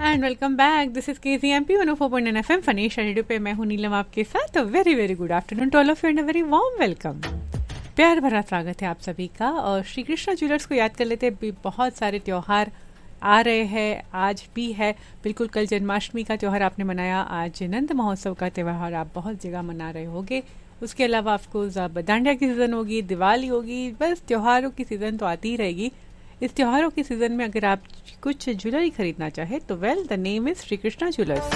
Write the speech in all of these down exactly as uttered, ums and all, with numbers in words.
And welcome back. This is के C M P one O four point nine F M Phanish radio पे मैं हूं नीलम आपके साथ. तो very very good afternoon to all of you and a very warm welcome. प्यार भरा स्वागत है आप सभी का. और श्री कृष्णा ज्वेलर्स को याद कर लेते हैं. बहुत सारे त्यौहार आ रहे हैं. आज भी है बिल्कुल. कल जन्माष्टमी का त्यौहार आपने मनाया. आज नंद महोत्सव का त्यौहार आप बहुत जगह मना रहे होंगे. उसके अलावा आपको दांडिया की सीज़न होगी, दिवाली होगी. बस त्योहारों की सीज़न तो आती ही रहेगी. इस त्योहारों की सीज़न में अगर आप कुछ ज्वेलरी खरीदना चाहे तो well the name is Shri Krishna jewellers,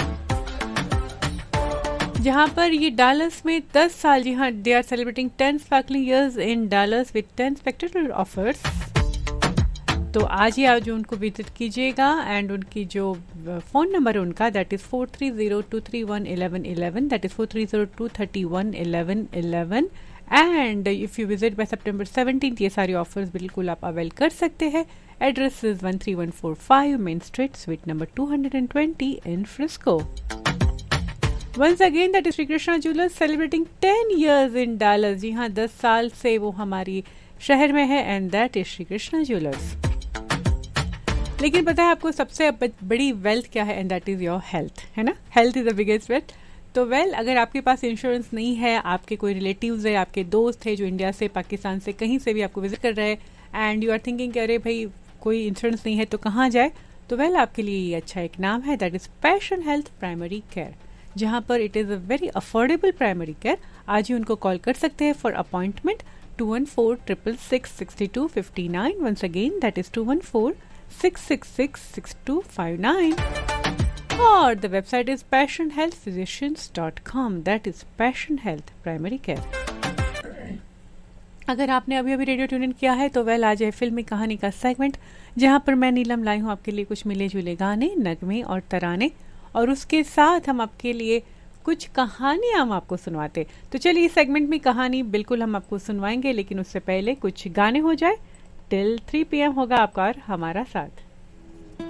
जहाँ पर ये डालर्स में दस साल, जी हाँ, they are celebrating ten sparkling years in dollars with ten spectacular offers. तो आज ही आज उनको विजिट कीजिएगा. एंड उनकी जो फ़ोन नंबर है उनका that is four three zero two three one eleven eleven. That is four three zero two thirty one eleven eleven. And if you visit bye September seventeenth ये सारी offers बिल्कुल आप avail कर सकते हैं. Address is one three one four five main street sweet number two hundred twenty in Frisco. Once again that is Shri Krishna jewellers celebrating ten years in dollars. जी हाँ, दस साल से वो हमारी शहर में है. And that is Shri Krishna jewellers. लेकिन पता है आपको सबसे बड़ी वेल्थ क्या है? And that is your health, है ना. Health is the biggest wealth. तो वेल well, अगर आपके पास इंश्योरेंस नहीं है, आपके कोई रिलेटिव्स है, आपके दोस्त है जो इंडिया से, पाकिस्तान से, कहीं से भी आपको विजिट कर रहे हैं एंड यू आर थिंकिंग कि अरे भाई कोई इंश्योरेंस नहीं है तो कहाँ जाए, तो वेल well, आपके लिए ये अच्छा एक नाम है. That is passion health primary care, जहाँ पर it is a very affordable primary care. आज ही उनको कॉल कर सकते हैं for appointment to one four triple six sixty two fifty nine. Once again that is to one four six six six six to five nine. और the website is passion health physicians dot com. That is passion health primary care. अगर आपने अभी अभी radio tune in किया है तो well आज है फिल्मी कहानी का सेगमेंट, जहां पर मैं नीलम लाई हूं आपके लिए कुछ मिले जुले गाने, नगमे और तराने, और उसके साथ हम आपके लिए कुछ कहानियां हम आपको सुनवाते. तो चलिए इस सेगमेंट में कहानी बिल्कुल हम आपको सुनवाएंगे, लेकिन उससे पहले कुछ गाने हो जाए. टिल थ्री पी एम होगा आपका और हमारा साथ.